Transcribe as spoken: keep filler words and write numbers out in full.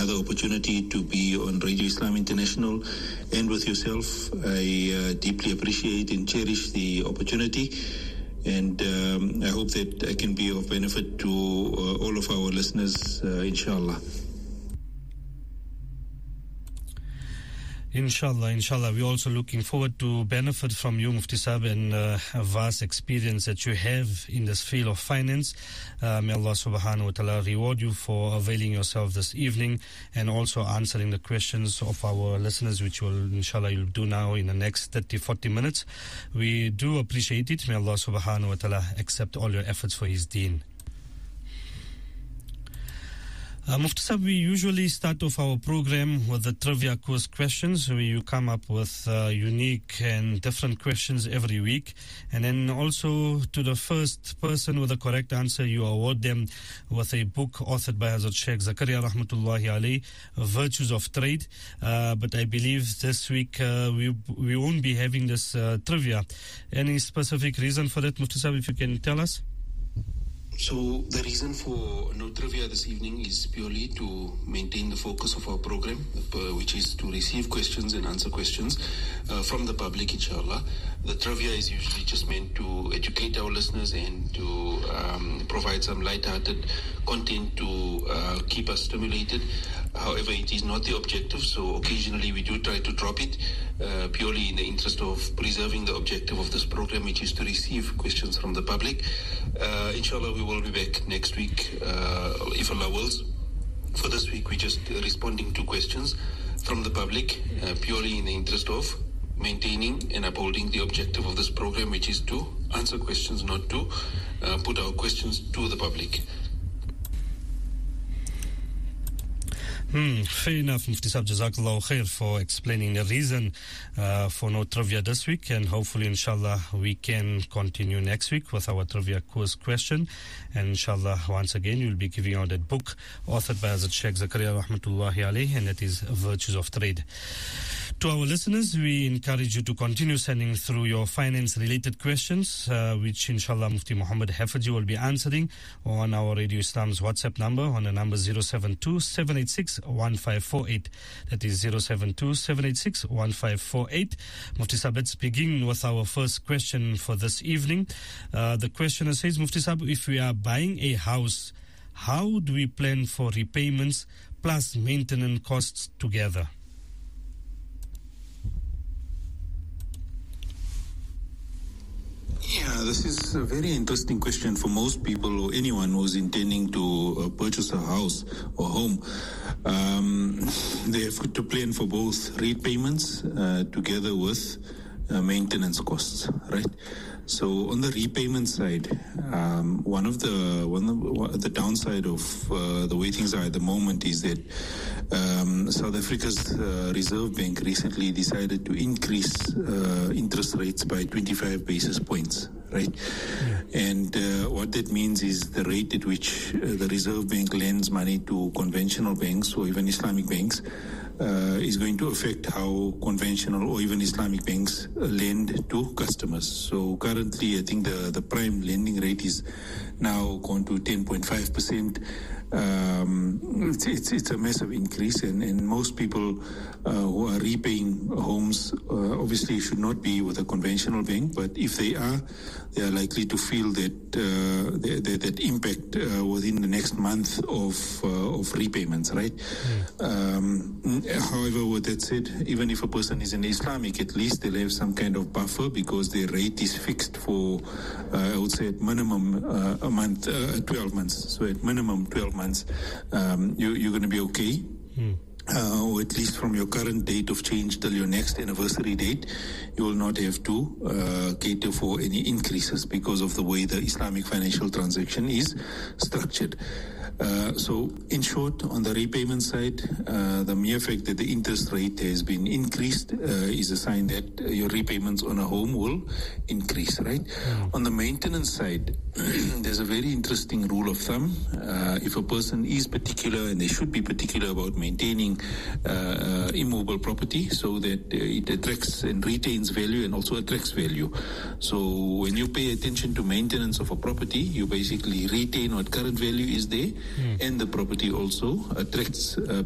another opportunity to be on Radio Islam International and with yourself. I uh, deeply appreciate and cherish the opportunity, and um, I hope that I can be of benefit to uh, all of our listeners, uh, inshallah. Inshallah, inshallah. We're also looking forward to benefit from you, Mufti Sahib, and uh, a vast experience that you have in this field of finance. Uh, may Allah subhanahu wa ta'ala reward you for availing yourself this evening and also answering the questions of our listeners, which will, inshallah, you'll do now in the next thirty, forty minutes. We do appreciate it. May Allah subhanahu wa ta'ala accept all your efforts for His deen. Uh, Mufti Sahib, we usually start off our program with the trivia quiz questions, where you come up with uh, unique and different questions every week. And then also to the first person with the correct answer, you award them with a book authored by Hazrat Sheikh Zakaria Rahmatullahi Alayhi, Virtues of Trade. Uh, but I believe this week uh, we we won't be having this uh, trivia. Any specific reason for that, Mufti Sahib, if you can tell us? So the reason for no trivia this evening is purely to maintain the focus of our program, uh, which is to receive questions and answer questions uh, from the public, inshallah. The trivia is usually just meant to educate our listeners and to um, provide some light-hearted content to uh, keep us stimulated. However, it is not the objective, so occasionally we do try to drop it, uh, purely in the interest of preserving the objective of this program, which is to receive questions from the public. Uh, inshallah, we will be back next week, uh, if Allah wills. For this week, we're just responding to questions from the public, uh, purely in the interest of maintaining and upholding the objective of this program, which is to answer questions, not to uh, put our questions to the public. Hmm, fair enough, Mufti Sahib. Jazakallahu khair for explaining the reason uh, for no trivia this week, and hopefully, inshallah, we can continue next week with our trivia quiz question. And inshallah, once again, you'll be giving out that book authored by Hazrat Sheikh Zakaria Rahmatullahi Alayhi, and that is Virtues of Trade. To our listeners, we encourage you to continue sending through your finance-related questions, uh, which inshallah Mufti Muhammad Hafizi will be answering on our Radio Islam's WhatsApp number on the number zero seven two, seven eight six, one five four eight. That is zero seven two, seven eight six, one five four eight. Mufti Sahib, let's begin with our first question for this evening. Uh, the questioner says, Mufti Sahib, if we are buying a house, how do we plan for repayments plus maintenance costs together? Yeah, this is a very interesting question for most people or anyone who's intending to uh, purchase a house or home. Um, they have to plan for both repayments uh, together with uh, maintenance costs, right? So on the repayment side, um, one of the one of the downside of uh, the way things are at the moment is that um, South Africa's uh, Reserve Bank recently decided to increase uh, interest rates by twenty-five basis points, right? Yeah. And uh, what that means is the rate at which uh, the Reserve Bank lends money to conventional banks or even Islamic banks Uh, is going to affect how conventional or even Islamic banks uh, lend to customers. So currently, I think the, the prime lending rate is now gone to ten point five percent. Um, it's, it's, it's a massive increase, and, and most people uh, who are repaying homes uh, obviously should not be with a conventional bank, but if they are, they are likely to feel that uh, that, that, that impact uh, within the next month of uh, of repayments, right? Mm. Um, however, with that said, even if a person is an Islamic, at least they'll have some kind of buffer because their rate is fixed for, uh, I would say, at minimum uh, a month, uh, twelve months. So at minimum twelve months, um, you, you're going to be okay. Mm. Uh, or at least from your current date of change till your next anniversary date, you will not have to uh, cater for any increases because of the way the Islamic financial transaction is structured. Uh, so, in short, on the repayment side, uh, the mere fact that the interest rate has been increased uh, is a sign that uh, your repayments on a home will increase, right? Mm. On the maintenance side, there's a very interesting rule of thumb. Uh, if a person is particular, and they should be particular about maintaining uh, uh, immobile property so that uh, it attracts and retains value and also attracts value. So, when you pay attention to maintenance of a property, you basically retain what current value is there. Mm. And the property also attracts uh,